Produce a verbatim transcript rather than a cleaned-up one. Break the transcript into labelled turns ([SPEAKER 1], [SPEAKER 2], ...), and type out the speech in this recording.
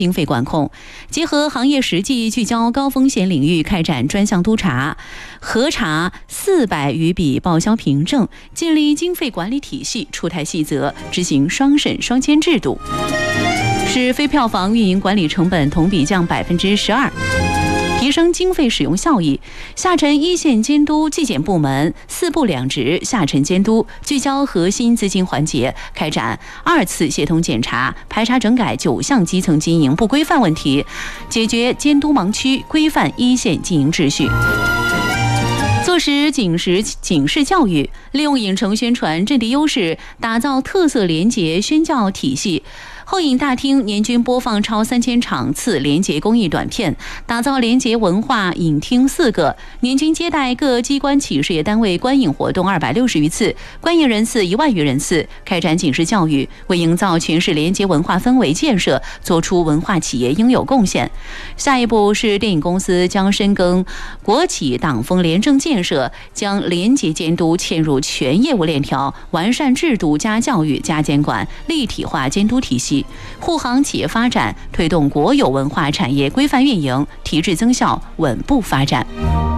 [SPEAKER 1] 经费管控，结合行业实际，聚焦高风险领域开展专项督查，核查四百余笔报销凭证，建立经费管理体系，出台细则，执行双审双监制度，使非票房运营管理成本同比降百分之十二。提升经费使用效益，下沉一线监督纪检部门四部两职下沉监督，聚焦核心资金环节，开展二次协同检查，排查整改九项基层经营不规范问题，解决监督盲区，规范一线经营秩序。落实警示警示教育，利用影城宣传阵地优势，打造特色廉洁宣教体系。后影大厅年均播放超三千场次廉洁公益短片，打造廉洁文化影厅四个，年均接待各机关企事业单位观影活动二百六十余次，观影人次一万余人次，开展警示教育，为营造全市廉洁文化氛围建设做出文化企业应有贡献。下一步是电影公司将深耕国企党风廉政建设，将廉洁监督嵌入全业务链条，完善制度加教育加监管，立体化监督体系，护航企业发展，推动国有文化产业规范运营，提质增效，稳步发展。